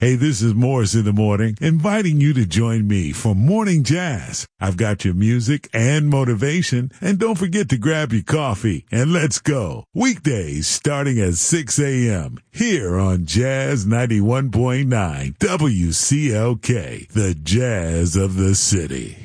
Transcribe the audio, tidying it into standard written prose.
Hey, this is Morris in the Morning, inviting you to join me for Morning Jazz. I've got your music and motivation, and don't forget to grab your coffee and let's go. Weekdays starting at 6 a.m. here on Jazz 91.9 WCLK, the Jazz of the City.